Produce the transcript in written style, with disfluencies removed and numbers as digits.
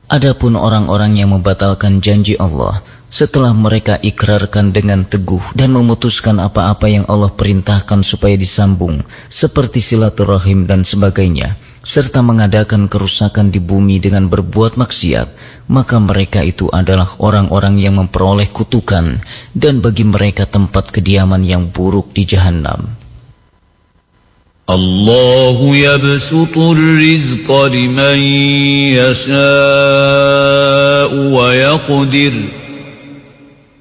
Adapun orang-orang yang membatalkan janji Allah setelah mereka ikrarkan dengan teguh dan memutuskan apa-apa yang Allah perintahkan supaya disambung, seperti silaturahim dan sebagainya, serta mengadakan kerusakan di bumi dengan berbuat maksiat, maka mereka itu adalah orang-orang yang memperoleh kutukan, dan bagi mereka tempat kediaman yang buruk di Jahannam. Allahu yabsutur rizqa liman yasha'u wa yaqdir